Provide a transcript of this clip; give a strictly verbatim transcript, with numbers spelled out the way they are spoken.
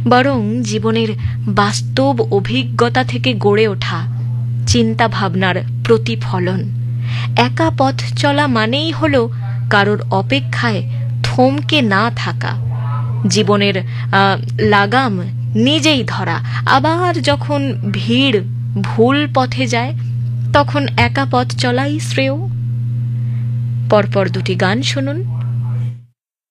বরং জীবনের বাস্তব অভিজ্ঞতা থেকে গড়ে ওঠা চিন্তা ভাবনার প্রতিফলন। একা পথ চলা মানেই হল কারোর অপেক্ষায় থমকে না থাকা, জীবনের লাগাম নিজেই ধরা। আবার যখন ভিড় ভুল পথে যায় তখন একা পথ চলাই শ্রেয়। পরপর দুটি গান শুনুন।